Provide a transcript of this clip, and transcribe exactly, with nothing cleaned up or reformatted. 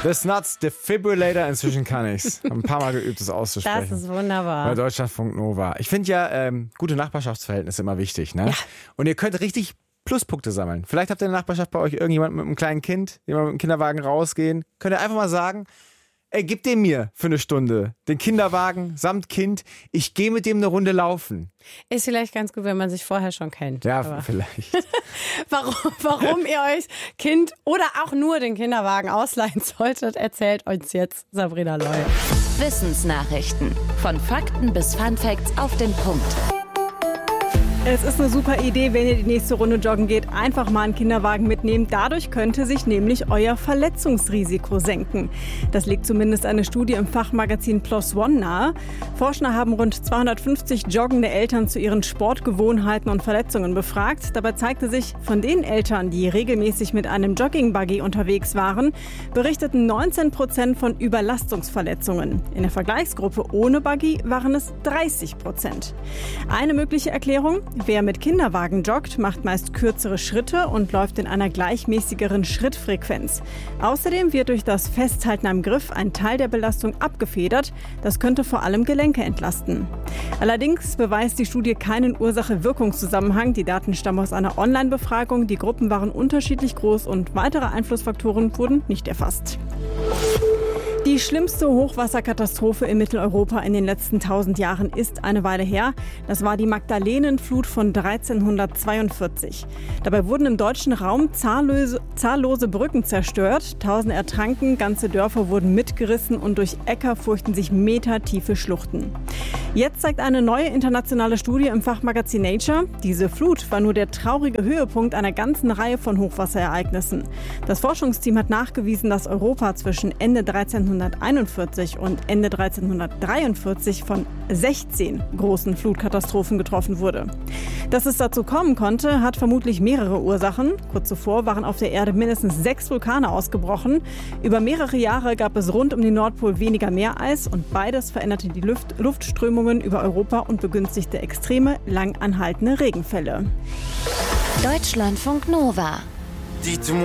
This Nuts Defibrillator, inzwischen kann ich's. Hab ein paar Mal geübt, das auszusprechen. Das ist wunderbar. Bei Deutschlandfunk Nova. Ich finde ja, ähm, gute Nachbarschaftsverhältnisse immer wichtig, ne? Ja. Und ihr könnt richtig Pluspunkte sammeln. Vielleicht habt ihr in der Nachbarschaft bei euch irgendjemand mit einem kleinen Kind, jemand mit dem Kinderwagen rausgehen. Könnt ihr einfach mal sagen, ey, gib den mir für eine Stunde. Den Kinderwagen samt Kind. Ich gehe mit dem eine Runde laufen. Ist vielleicht ganz gut, wenn man sich vorher schon kennt. Ja, aber vielleicht. warum, warum ihr euch Kind oder auch nur den Kinderwagen ausleihen solltet, erzählt uns jetzt Sabrina Loy. Wissensnachrichten. Von Fakten bis Funfacts auf den Punkt. Es ist eine super Idee, wenn ihr die nächste Runde joggen geht, einfach mal einen Kinderwagen mitnehmen. Dadurch könnte sich nämlich euer Verletzungsrisiko senken. Das legt zumindest eine Studie im Fachmagazin PLOS ONE nahe. Forscher haben rund zweihundertfünfzig joggende Eltern zu ihren Sportgewohnheiten und Verletzungen befragt. Dabei zeigte sich, von den Eltern, die regelmäßig mit einem Joggingbuggy unterwegs waren, berichteten neunzehn Prozent von Überlastungsverletzungen. In der Vergleichsgruppe ohne Buggy waren es dreißig Prozent. Eine mögliche Erklärung: Wer mit Kinderwagen joggt, macht meist kürzere Schritte und läuft in einer gleichmäßigeren Schrittfrequenz. Außerdem wird durch das Festhalten am Griff ein Teil der Belastung abgefedert. Das könnte vor allem Gelenke entlasten. Allerdings beweist die Studie keinen Ursache-Wirkungszusammenhang. Die Daten stammen aus einer Online-Befragung. Die Gruppen waren unterschiedlich groß und weitere Einflussfaktoren wurden nicht erfasst. Die schlimmste Hochwasserkatastrophe in Mitteleuropa in den letzten tausend Jahren ist eine Weile her. Das war die Magdalenenflut von dreizehnhundertzweiundvierzig. Dabei wurden im deutschen Raum zahllose, zahllose Brücken zerstört. Tausende ertranken, ganze Dörfer wurden mitgerissen und durch Äcker furchten sich metertiefe Schluchten. Jetzt zeigt eine neue internationale Studie im Fachmagazin Nature: Diese Flut war nur der traurige Höhepunkt einer ganzen Reihe von Hochwasserereignissen. Das Forschungsteam hat nachgewiesen, dass Europa zwischen Ende dreizehnhunderteinundvierzig und Ende dreizehnhundertdreiundvierzig von sechzehn großen Flutkatastrophen getroffen wurde. Dass es dazu kommen konnte, hat vermutlich mehrere Ursachen. Kurz zuvor waren auf der Erde mindestens sechs Vulkane ausgebrochen. Über mehrere Jahre gab es rund um den Nordpol weniger Meereis und beides veränderte die Luft- Luftströmungen über Europa und begünstigte extreme, lang anhaltende Regenfälle. Deutschlandfunk Nova. Dites-moi.